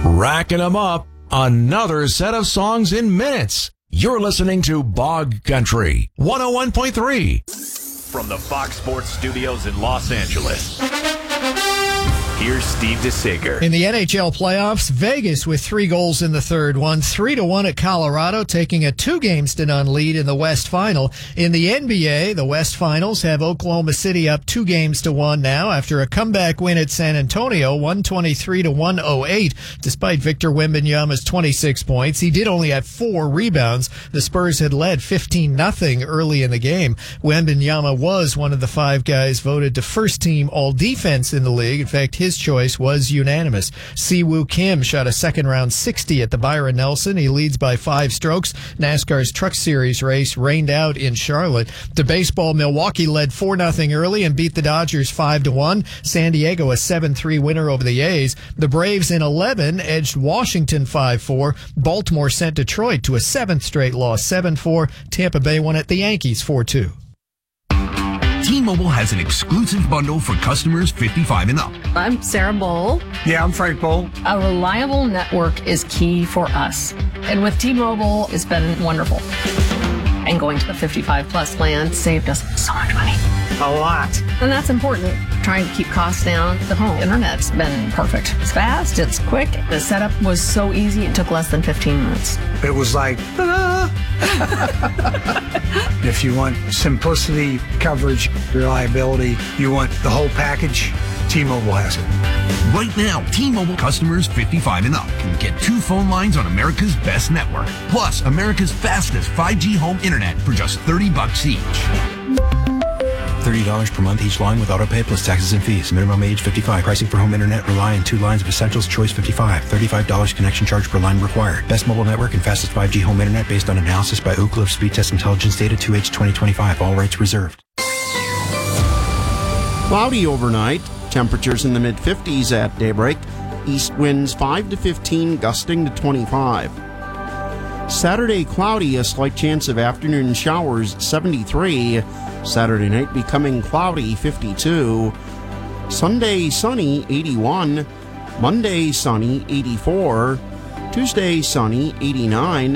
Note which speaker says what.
Speaker 1: Racking them up. Another set of songs in minutes. You're listening to Bog Country 101.3.
Speaker 2: From the Fox Sports Studios in Los Angeles, here's Steve DeSager.
Speaker 3: In the NHL playoffs, Vegas with 3 goals in the third won 3-1 at Colorado, taking a 2-0 lead in the West Final. In the NBA, the West Finals have Oklahoma City up 2-1 now after a comeback win at San Antonio, 123-108. Despite Victor Wembanyama's 26 points, he did only have 4 rebounds. The Spurs had led 15-0 early in the game. Wembanyama was one of the 5 guys voted to first team all defense in the league. In fact, his choice was unanimous. Siwoo Kim shot a second-round 60 at the Byron Nelson. He leads by 5 strokes. NASCAR's Truck Series race rained out in Charlotte. To baseball, Milwaukee led 4-0 early and beat the Dodgers 5-1. San Diego a 7-3 winner over the A's. The Braves in 11 edged Washington 5-4. Baltimore sent Detroit to a 7th straight loss 7-4. Tampa Bay won at the Yankees 4-2.
Speaker 4: T-Mobile has an exclusive bundle for customers 55 and up.
Speaker 5: I'm Sarah Bowl.
Speaker 6: Yeah, I'm Frank Bowl.
Speaker 5: A reliable network is key for us. And with T-Mobile, it's been wonderful. And going to the 55-plus plan saved us so much money.
Speaker 6: A lot.
Speaker 5: And that's important. Trying to keep costs down. The home internet's been perfect. It's fast, it's quick. The setup was so easy, it took less than 15 minutes.
Speaker 6: It was like, If you want simplicity, coverage, reliability, you want the whole package, T-Mobile has it.
Speaker 4: Right now, T-Mobile customers 55 and up can get 2 phone lines on America's best network, plus America's fastest 5G home internet for just $30 each.
Speaker 7: $30 per month each line with autopay plus taxes and fees. Minimum age 55. Pricing for home internet rely on 2 lines of Essentials Choice 55. $35 connection charge per line required. Best mobile network and fastest 5G home internet based on analysis by Ookla of Speed Test Intelligence data 2H 2025. All rights reserved.
Speaker 8: Cloudy overnight. Temperatures in the mid-50s at daybreak. East winds 5 to 15, gusting to 25. Saturday cloudy, a slight chance of afternoon showers, 73. Saturday night becoming cloudy, 52. Sunday sunny, 81. Monday sunny, 84. Tuesday sunny, 89.